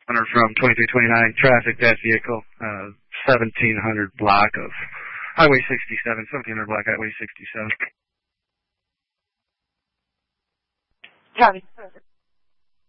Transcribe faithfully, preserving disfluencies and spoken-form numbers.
Hunter from twenty-three twenty-nine, traffic, that vehicle, uh, seventeen hundred block of Highway sixty-seven, seventeen hundred block Highway sixty-seven. Copy.